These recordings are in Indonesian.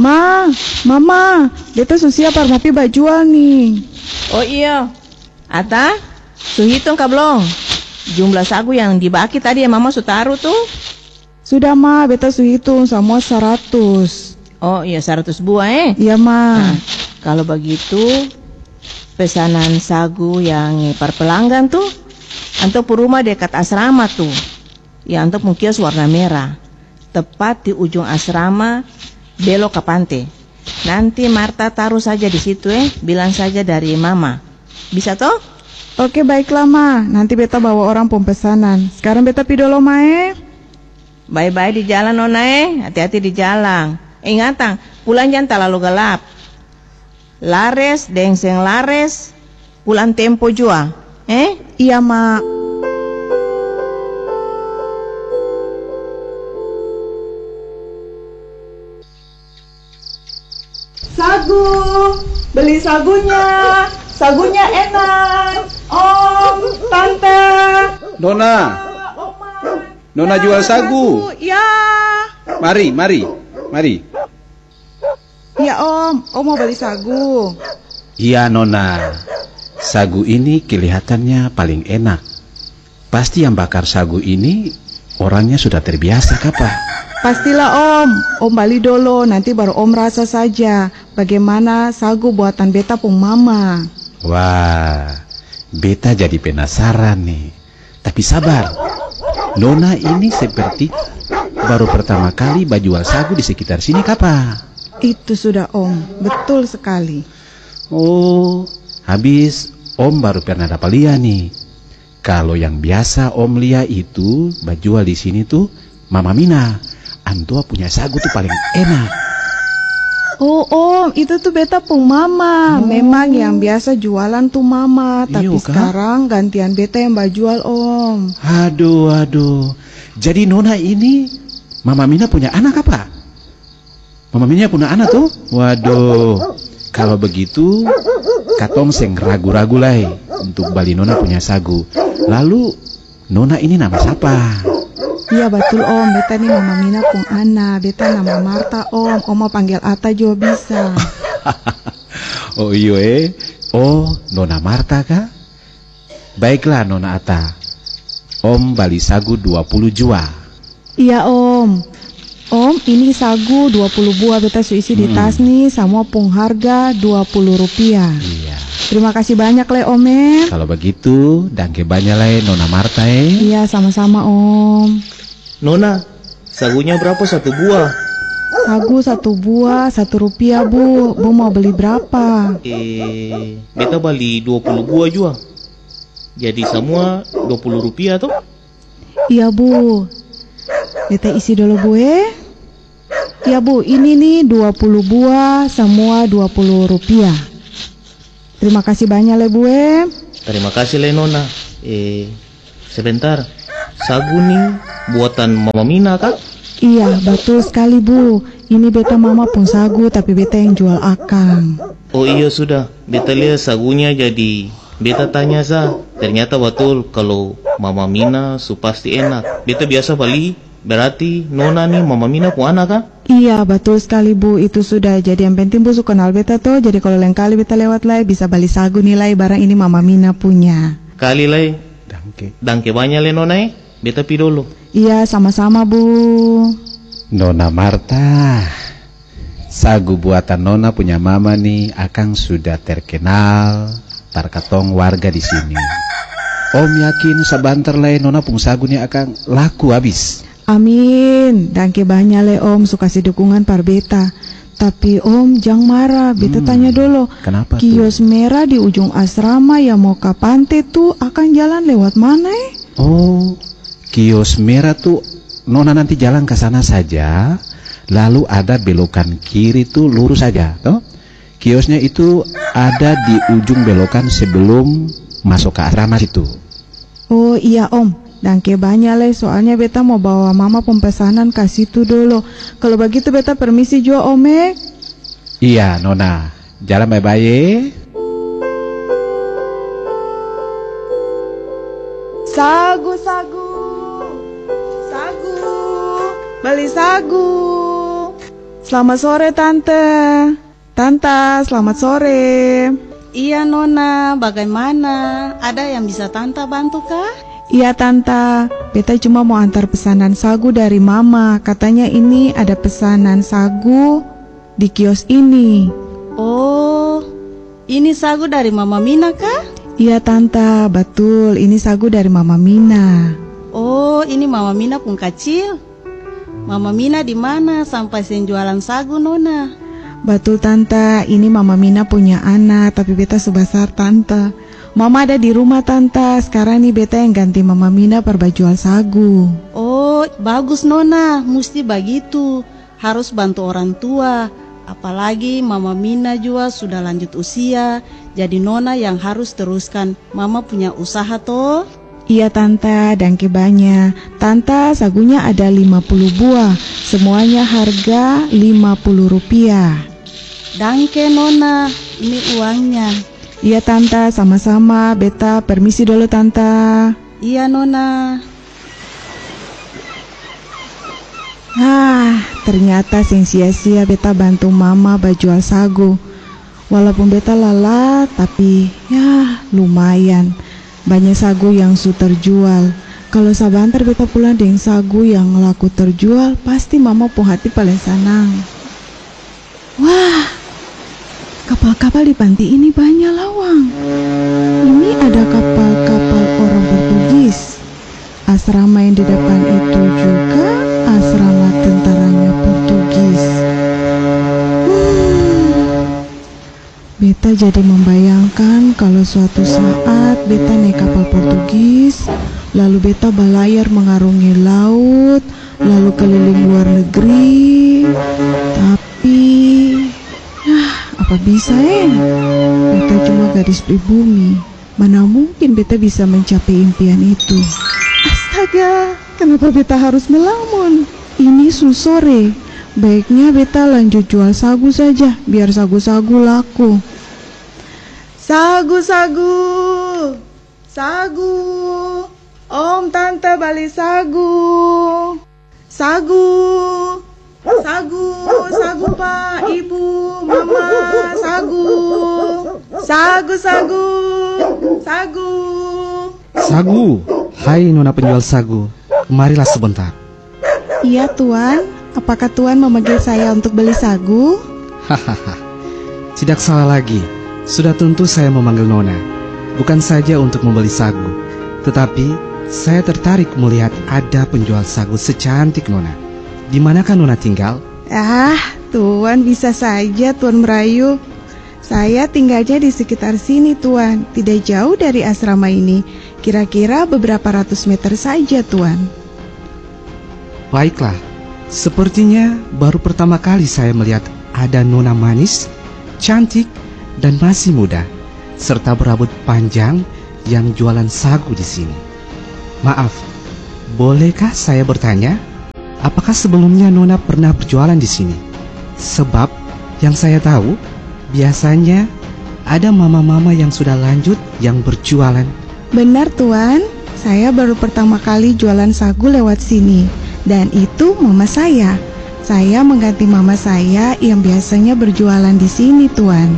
Ma, Mama, beta su siap mau bajual nih. Oh iya, Ata, su hitung ka belum? Jumlah sagu yang dibaki tadi yang Mama su taruh tuh? Sudah Ma, beta su hitung semua 100. Oh iya, 100 buah Iya Ma. Nah, kalau begitu pesanan sagu yang per pelanggan tuh untuk rumah dekat asrama tuh. Ya untuk mungkin warna merah. Tepat di ujung asrama belok ke pantai. Nanti Marta taruh saja di situ bilang saja dari Mama. Bisa toh? Oke baiklah Ma, nanti beta bawa orang pemesanan. Sekarang beta pi dulu Ma. Bye-bye di jalan Nona hati-hati di jalan. Ingat tang, pulang jangan terlalu gelap. Lares, dengseng lares, pulang tempo jua. Iya Ma. Sagu, beli sagunya. Sagunya enak. Om, Tante. Nona. Nona jual sagu. Ya. Mari. Iya Om mau beli sagu. Iya Nona, sagu ini kelihatannya paling enak. Pasti yang bakar sagu ini orangnya sudah terbiasa kapa? Pastilah Om beli dulu, nanti baru Om rasa saja bagaimana sagu buatan beta pung Mama. Wah, beta jadi penasaran nih. Tapi sabar, Nona ini seperti baru pertama kali bajual sagu di sekitar sini kapa? Itu sudah Om, betul sekali. Oh, habis Om baru pernah dapat lihat nih. Kalau yang biasa Om lihat itu bajual di sini tuh Mama Mina. Antua punya sagu tuh paling enak. Oh Om, itu tuh beta pung Mama. Memang yang biasa jualan tuh Mama, tapi sekarang gantian beta yang bajual Om. Aduh. Jadi Nona ini Mama Mina punya anak apa? Mama Mina punya anak tuh? Waduh. Kalau begitu katong seng ragu-ragu lah untuk bali Nona punya sagu. Lalu Nona ini nama siapa? Iya betul Om, beta nih Mama Mina pung anak. Beta nama Marta Om mau panggil Ata juga bisa. Oh iya Oh Nona Marta kah? Baiklah Nona Ata, Om bali sagu 20 jua. Iya Om, ini sagu 20 buah beta su isi di tas nih, semua pung harga 20 rupiah. Iya. Terima kasih banyak le Om. Kalau begitu, dangke banyak le Nona Marta Iya sama-sama Om. Nona, sagunya berapa satu buah? Sagu 1 buah 1 rupiah Bu. Bu mau beli berapa? Beta beli 20 buah juga. Jadi semua 20 rupiah toh? Iya Bu. Beta isi dulu Bu Ya Bu, ini nih 20 buah semua 20 rupiah. Terima kasih banyak le Bu Terima kasih le Nona. Sebentar, sagu nih buatan Mama Mina kah? Iya betul sekali Bu. Ini beta Mama pun sagu tapi beta yang jual akang. Oh iya sudah, beta lihat sagunya jadi beta tanya ternyata betul kalau Mama Mina su pasti enak. Beta biasa beli, berarti Nona nih Mama Mina pun anak kah? Iya betul sekali Bu, itu sudah. Jadi yang penting Bu su kenal beta tuh. Jadi kalau lain kali beta lewat lai bisa beli sagu nilai barang ini Mama Mina punya. Kali lai. Dangke banyak le Nona beta pi dulu. Iya sama-sama Bu. Nona Marta, sagu buatan Nona punya Mama nih akang sudah terkenal tarkatong warga di sini. Om yakin sebentar lah Nona pung sagu nih akang laku habis. Amin. Dangke banyak le Om su kasih dukungan par beta. Tapi Om jangan marah, beta tanya dulu. Kenapa Kios merah di ujung asrama yang mau ke pantai tuh akan jalan lewat mana Oh, kios merah tuh Nona nanti jalan ke sana saja, lalu ada belokan kiri tuh lurus saja, toh? Kiosnya itu ada di ujung belokan sebelum masuk ke asrama situ. Oh iya Om, dangke banyak le, soalnya beta mau bawa Mama pemesanan ke situ dulu. Kalau begitu beta permisi juga Om Iya Nona, jalan bye-bye. Sagu, beli sagu. Selamat sore, Tante. Tante, selamat sore. Iya Nona, bagaimana? Ada yang bisa Tante bantu kah? Iya, Tante. Beta cuma mau antar pesanan sagu dari Mama. Katanya ini ada pesanan sagu di kios ini. Oh, ini sagu dari Mama Mina kah? Iya, Tante. Betul, ini sagu dari Mama Mina. Oh, ini Mama Mina pun kecil. Mama Mina di mana sampai sen jualan sagu Nona? Betul, Tante. Ini Mama Mina punya anak, tapi beta sebesar Tante. Mama ada di rumah, Tante. Sekarang nih beta yang ganti Mama Mina perbajual sagu. Oh, bagus Nona, mesti begitu. Harus bantu orang tua. Apalagi Mama Mina juga sudah lanjut usia. Jadi Nona yang harus teruskan. Mama punya usaha toh. Iya, Tante, dangke banyak. Tante, sagunya ada 50 buah. Semuanya harga Rp50. Dangke Nona, ini uangnya. Iya, Tante, sama-sama. Beta permisi dulu, Tante. Iya Nona. Ternyata sing sia-sia beta bantu Mama bajual sagu. Walaupun beta lelah, tapi ya lumayan. Banyak sagu yang su terjual. Kalau sabantar beta pulang dengan sagu yang laku terjual, pasti Mama pun hati paling senang. Wah, kapal-kapal di panti ini banyak lawang. Ini ada kapal-kapal orang Portugis. Asrama yang di depan itu juga asrama tentaranya Portugis. Beta jadi membayangkan kalau suatu saat beta naik kapal Portugis, lalu beta berlayar mengarungi laut, lalu keliling luar negeri. Tapi apa bisa beta cuma gadis pribumi. Mana mungkin beta bisa mencapai impian itu. Astaga, kenapa beta harus melamun? Ini sore. Baiknya beta lanjut jual sagu saja, biar sagu-sagu laku. Sagu-sagu, sagu. Om, Tante balik sagu. Sagu, sagu, sagu Pak, Ibu, Mama, sagu. Sagu, sagu, sagu. Sagu, hai Nona penjual sagu, kemarilah sebentar. Iya Tuan, apakah Tuan memanggil saya untuk beli sagu? Hahaha, tidak salah lagi. Sudah tentu saya memanggil Nona, bukan saja untuk membeli sagu, tetapi saya tertarik melihat ada penjual sagu secantik Nona. Di manakah Nona tinggal? Tuan bisa saja Tuan merayu. Saya tinggalnya di sekitar sini Tuan, tidak jauh dari asrama ini. Kira-kira beberapa ratus meter saja Tuan. Baiklah, sepertinya baru pertama kali saya melihat ada Nona manis, cantik, dan masih muda, serta berambut panjang yang jualan sagu di sini. Maaf, bolehkah saya bertanya, apakah sebelumnya Nona pernah berjualan di sini? Sebab yang saya tahu, biasanya ada mama-mama yang sudah lanjut yang berjualan. Benar Tuan, saya baru pertama kali jualan sagu lewat sini. Dan itu mama saya. Saya mengganti mama saya yang biasanya berjualan di sini Tuan.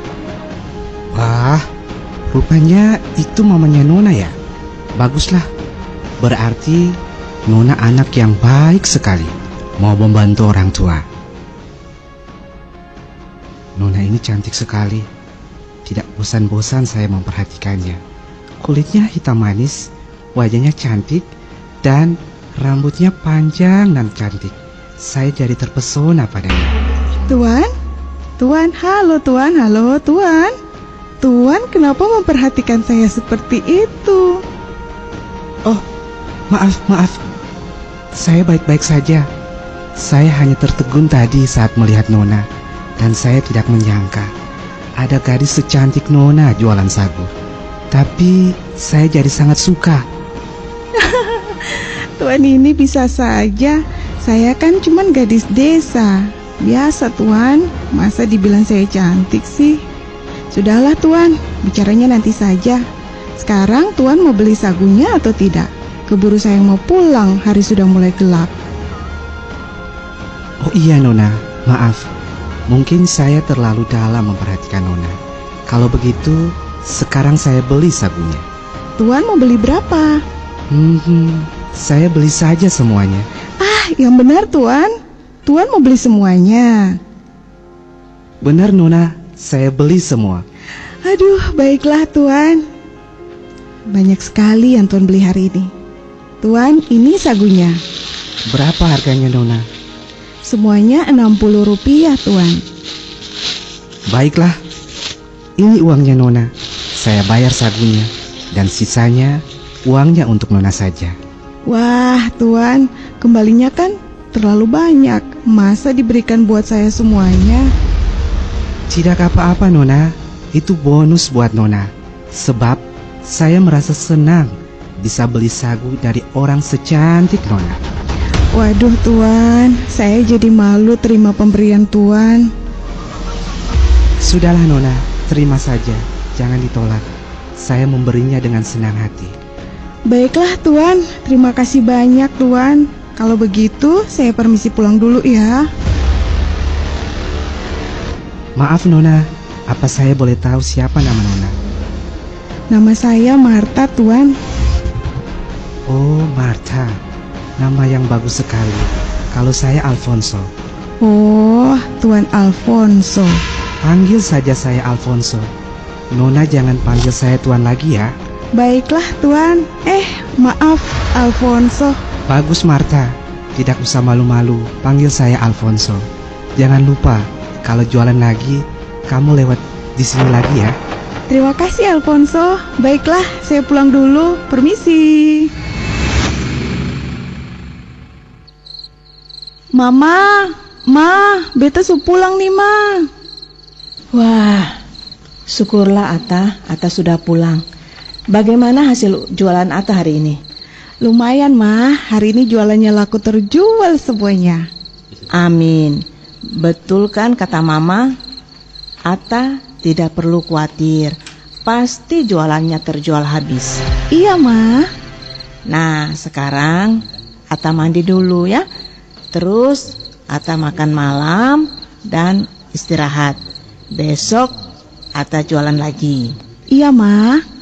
Wah, rupanya itu mamanya Nona ya. Baguslah, berarti Nona anak yang baik sekali, mau membantu orang tua. Nona ini cantik sekali. Tidak bosan-bosan saya memperhatikannya. Kulitnya hitam manis, wajahnya cantik, dan rambutnya panjang dan cantik. Saya jadi terpesona padanya. Tuan, halo Tuan. Tuan kenapa memperhatikan saya seperti itu? Oh, maaf. Saya baik-baik saja. Saya hanya tertegun tadi saat melihat Nona. Dan saya tidak menyangka ada gadis secantik Nona jualan sagu. Tapi saya jadi sangat suka. Tuan ini bisa saja. Saya kan cuman gadis desa. Biasa Tuan, masa dibilang saya cantik sih? Sudahlah Tuan, bicaranya nanti saja. Sekarang Tuan mau beli sagunya atau tidak? Keburu saya mau pulang, hari sudah mulai gelap. Oh iya Nona, Maaf, mungkin saya terlalu dalam memperhatikan Nona. Kalau begitu, sekarang saya beli sagunya. Tuan mau beli berapa? Saya beli saja semuanya. Ah, yang benar Tuan. Tuan mau beli semuanya. Benar Nona, saya beli semua. Aduh, baiklah Tuan. Banyak sekali yang Tuan beli hari ini. Tuan, ini sagunya. Berapa harganya Nona? Semuanya Rp60, Tuan. Baiklah, ini uangnya Nona. Saya bayar sagunya, dan sisanya uangnya untuk Nona saja. Wah, Tuan, kembalinya kan terlalu banyak. Masa diberikan buat saya semuanya? Tidak apa-apa Nona, itu bonus buat Nona. Sebab saya merasa senang bisa beli sagu dari orang secantik Nona. Waduh Tuan, saya jadi malu terima pemberian Tuan. Sudahlah Nona, terima saja, jangan ditolak. Saya memberinya dengan senang hati. Baiklah Tuan, terima kasih banyak Tuan. Kalau begitu, saya permisi pulang dulu ya. Maaf Nona, apa saya boleh tahu siapa nama Nona? Nama saya Marta Tuan. Oh, Marta. Nama yang bagus sekali. Kalau saya Alfonso. Oh, Tuan Alfonso. Panggil saja saya Alfonso. Nona jangan panggil saya Tuan lagi ya. Baiklah Tuan. Maaf Alfonso. Bagus Marta. Tidak usah malu-malu, panggil saya Alfonso. Jangan lupa, kalau jualan lagi, kamu lewat di sini lagi ya. Terima kasih Alfonso. Baiklah, saya pulang dulu. Permisi. Mama, beta su pulang nih, Ma. Wah, syukurlah Ata sudah pulang. Bagaimana hasil jualan Ata hari ini? Lumayan, Ma. Hari ini jualannya laku terjual semuanya. Amin. Betul kan kata Mama? Ata tidak perlu khawatir. Pasti jualannya terjual habis. Iya, Ma. Nah, sekarang Ata mandi dulu ya. Terus Ata makan malam dan istirahat. Besok Ata jualan lagi. Iya, Ma.